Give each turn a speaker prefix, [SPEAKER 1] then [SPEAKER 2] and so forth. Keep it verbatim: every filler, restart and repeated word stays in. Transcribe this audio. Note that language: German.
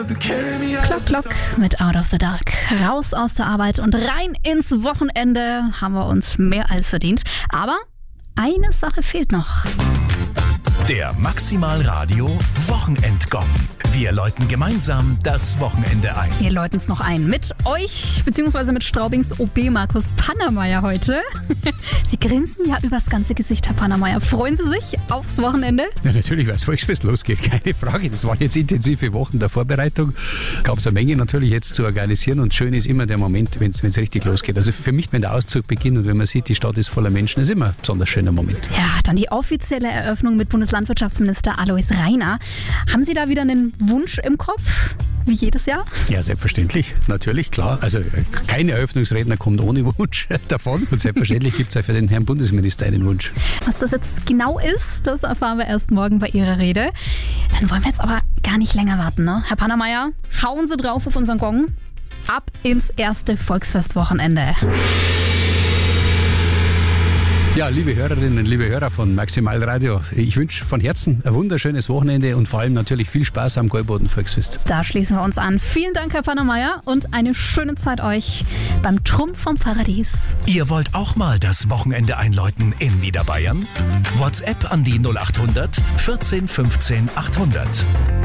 [SPEAKER 1] Klock, Klock mit Out of the Dark. Raus aus der Arbeit und rein ins Wochenende haben wir uns mehr als verdient. Aber eine Sache fehlt noch.
[SPEAKER 2] Der Maximal Radio Wochenendgong. Wir läuten gemeinsam das Wochenende ein.
[SPEAKER 1] Wir läuten es noch ein mit euch, beziehungsweise mit Straubings O B Markus Pannermeier heute. Sie grinsen ja übers ganze Gesicht, Herr Pannermeier. Freuen Sie sich aufs Wochenende?
[SPEAKER 3] Ja, natürlich, weil das Volksfest losgeht, keine Frage. Das waren jetzt intensive Wochen der Vorbereitung. Gab es eine Menge natürlich jetzt zu organisieren und schön ist immer der Moment, wenn es richtig losgeht. Also für mich, wenn der Auszug beginnt und wenn man sieht, die Stadt ist voller Menschen, ist immer ein besonders schöner Moment.
[SPEAKER 1] Ja, dann die offizielle Eröffnung mit Bundeslandwirtschaftsminister Alois Rainer. Haben Sie da wieder einen Wunsch im Kopf, wie jedes Jahr?
[SPEAKER 3] Ja, selbstverständlich, natürlich, klar. Also kein Eröffnungsredner kommt ohne Wunsch davon und selbstverständlich gibt es auch für den Herrn Bundesminister einen Wunsch.
[SPEAKER 1] Was das jetzt genau ist, das erfahren wir erst morgen bei Ihrer Rede. Dann wollen wir jetzt aber gar nicht länger warten, ne? Herr Pannermeier, hauen Sie drauf auf unseren Gong. Ab ins erste Volksfestwochenende.
[SPEAKER 3] Ja, liebe Hörerinnen und liebe Hörer von Maximal Radio, ich wünsche von Herzen ein wunderschönes Wochenende und vor allem natürlich viel Spaß am Gäuboden Volksfest.
[SPEAKER 1] Da schließen wir uns an. Vielen Dank, Herr Pannermeier, und eine schöne Zeit euch beim Trumpf vom Paradies.
[SPEAKER 2] Ihr wollt auch mal das Wochenende einläuten in Niederbayern? WhatsApp an die null acht hundert vierzehn fünfzehn achthundert.